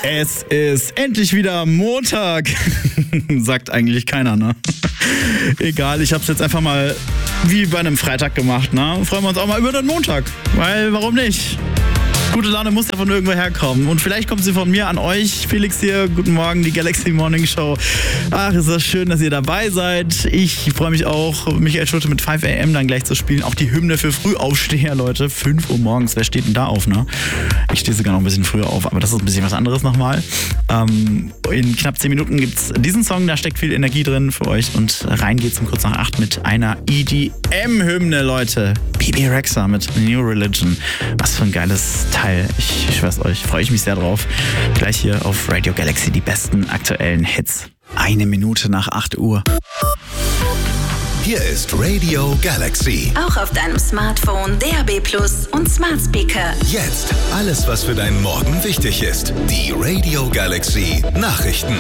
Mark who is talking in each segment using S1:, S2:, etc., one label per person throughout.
S1: Es ist endlich wieder Montag. Sagt eigentlich keiner, ne? Egal, ich hab's jetzt einfach mal wie bei einem Freitag gemacht, ne? Freuen wir uns auch mal über den Montag. Weil, warum nicht? Gute Laune muss ja von irgendwo herkommen. Und vielleicht kommt sie von mir an euch. Felix hier, guten Morgen, die Galaxy Morning Show. Ach, ist das schön, dass ihr dabei seid. Ich freue mich auch, Michael Schulte mit 5 AM dann gleich zu spielen. Auch die Hymne für Frühaufsteher, Leute. 5 Uhr morgens, wer steht denn da auf, ne? Ich stehe sogar noch ein bisschen früher auf, aber das ist ein bisschen was anderes nochmal. In knapp 10 Minuten gibt's diesen Song, da steckt viel Energie drin für euch. Und rein geht's um kurz nach 8 mit einer EDM-Hymne, Leute. Bebe Rexha mit New Religion. Was für ein geiles Teil. Ich schwör's euch, freue ich mich sehr drauf. Gleich hier auf Radio Galaxy die besten aktuellen Hits. 1 Minute nach 8 Uhr.
S2: Hier ist Radio Galaxy.
S3: Auch auf deinem Smartphone, DAB+ und Smart Speaker.
S2: Jetzt alles, was für deinen Morgen wichtig ist. Die Radio Galaxy Nachrichten.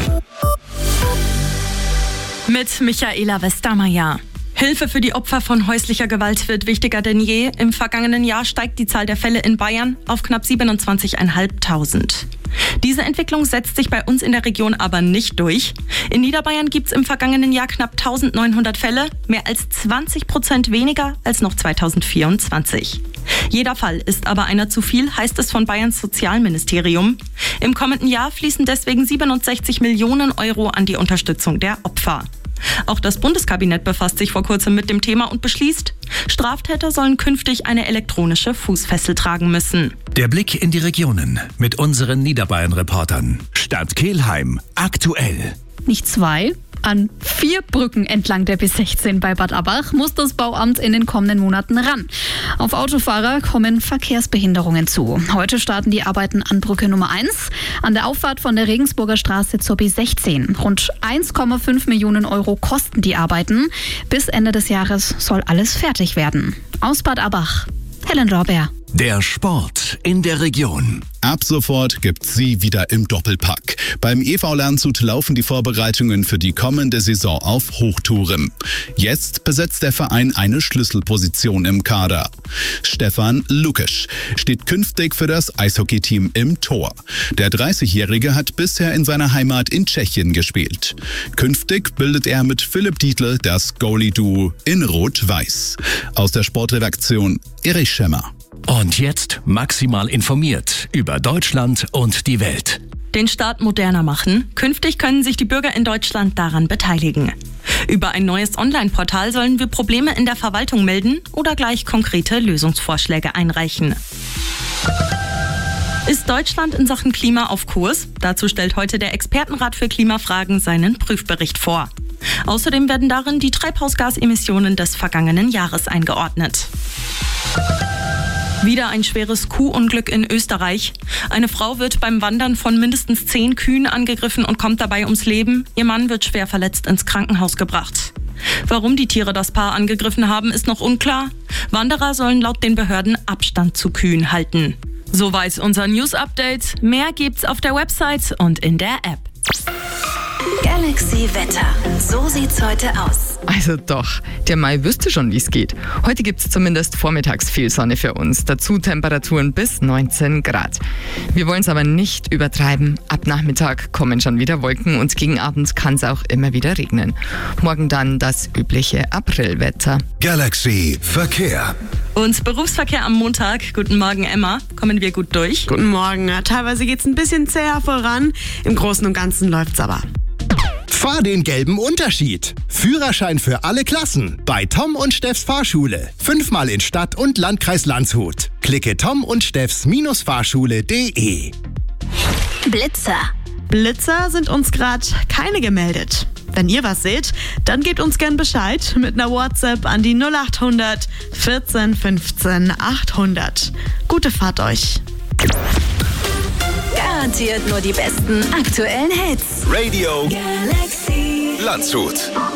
S4: Mit Michaela Westermeier. Hilfe für die Opfer von häuslicher Gewalt wird wichtiger denn je. Im vergangenen Jahr steigt die Zahl der Fälle in Bayern auf knapp 27.500. Diese Entwicklung setzt sich bei uns in der Region aber nicht durch. In Niederbayern gibt es im vergangenen Jahr knapp 1900 Fälle, mehr als 20% weniger als noch 2024. Jeder Fall ist aber einer zu viel, heißt es von Bayerns Sozialministerium. Im kommenden Jahr fließen deswegen 67 Millionen Euro an die Unterstützung der Opfer. Auch das Bundeskabinett befasst sich vor kurzem mit dem Thema und beschließt, Straftäter sollen künftig eine elektronische Fußfessel tragen müssen.
S2: Der Blick in die Regionen mit unseren Niederbayern-Reportern. Stadt Kelheim, aktuell.
S5: Nicht 2, an 4 Brücken entlang der B16 bei Bad Abbach muss das Bauamt in den kommenden Monaten ran. Auf Autofahrer kommen Verkehrsbehinderungen zu. Heute starten die Arbeiten an Brücke Nummer 1, an der Auffahrt von der Regensburger Straße zur B16. Rund 1,5 Millionen Euro kosten die Arbeiten. Bis Ende des Jahres soll alles fertig werden. Aus Bad Abbach, Helen Robert.
S2: Der Sport in der Region.
S6: Ab sofort gibt's sie wieder im Doppelpack. Beim EV Landshut laufen die Vorbereitungen für die kommende Saison auf Hochtouren. Jetzt besetzt der Verein eine Schlüsselposition im Kader. Stefan Lukisch steht künftig für das Eishockeyteam im Tor. Der 30-Jährige hat bisher in seiner Heimat in Tschechien gespielt. Künftig bildet er mit Philipp Dietl das Goalie-Duo in Rot-Weiß. Aus der Sportredaktion Erich Schemmer.
S2: Und jetzt maximal informiert über Deutschland und die Welt.
S4: Den Staat moderner machen. Künftig können sich die Bürger in Deutschland daran beteiligen. Über ein neues Online-Portal sollen wir Probleme in der Verwaltung melden oder gleich konkrete Lösungsvorschläge einreichen. Ist Deutschland in Sachen Klima auf Kurs? Dazu stellt heute der Expertenrat für Klimafragen seinen Prüfbericht vor. Außerdem werden darin die Treibhausgasemissionen des vergangenen Jahres eingeordnet. Wieder ein schweres Kuhunglück in Österreich. Eine Frau wird beim Wandern von mindestens 10 Kühen angegriffen und kommt dabei ums Leben. Ihr Mann wird schwer verletzt ins Krankenhaus gebracht. Warum die Tiere das Paar angegriffen haben, ist noch unklar. Wanderer sollen laut den Behörden Abstand zu Kühen halten. Soweit unser News-Update. Mehr gibt's auf der Website und in der App.
S3: Galaxy Wetter. So sieht's heute aus.
S7: Also doch, der Mai wüsste schon, wie es geht. Heute gibt es zumindest vormittags viel Sonne für uns. Dazu Temperaturen bis 19 Grad. Wir wollen es aber nicht übertreiben. Ab Nachmittag kommen schon wieder Wolken und gegen Abend kann es auch immer wieder regnen. Morgen dann das übliche Aprilwetter.
S2: Galaxy Verkehr.
S4: Und Berufsverkehr am Montag. Guten Morgen, Emma. Kommen wir gut durch?
S8: Guten Morgen. Teilweise geht's ein bisschen zäher voran. Im Großen und Ganzen läuft's aber.
S9: Fahr den gelben Unterschied. Führerschein für alle Klassen bei Tom und Steffs Fahrschule. 5-mal in Stadt und Landkreis Landshut. Klicke Tom und Steffs-Fahrschule.de.
S3: Blitzer.
S8: Blitzer sind uns gerade keine gemeldet. Wenn ihr was seht, dann gebt uns gern Bescheid mit einer WhatsApp an die 0800 14 15 800. Gute Fahrt euch.
S3: Garantiert nur die besten aktuellen Hits.
S2: Radio
S3: Galaxy
S2: Landshut.